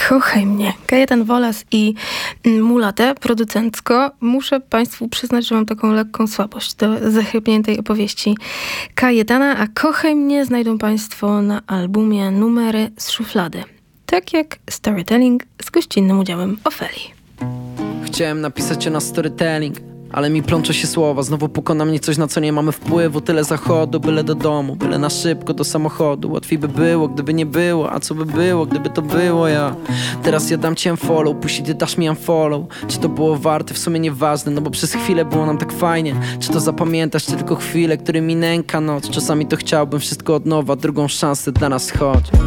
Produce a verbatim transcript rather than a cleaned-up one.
Kochaj mnie. Kajetan Wolas i Mulate producencko. Muszę Państwu przyznać, że mam taką lekką słabość do zachrypniętej opowieści Kajetana, a Kochaj mnie znajdą Państwo na albumie Numery z szuflady. Tak jak Storytelling z gościnnym udziałem Ofelii. Chciałem napisać cię na storytelling, ale mi plączą się słowa. Znowu puka na mnie coś, na co nie mamy wpływu. Tyle zachodu, byle do domu, byle na szybko do samochodu. Łatwiej by było, gdyby nie było. A co by było, gdyby to było ja? Teraz ja dam ci unfollow, później ty dasz mi unfollow. Czy to było warte? W sumie nieważne, no bo przez chwilę było nam tak fajnie. Czy to zapamiętasz, czy tylko chwilę, którymi nęka noc? Czasami to chciałbym wszystko od nowa, drugą szansę dla nas chodź.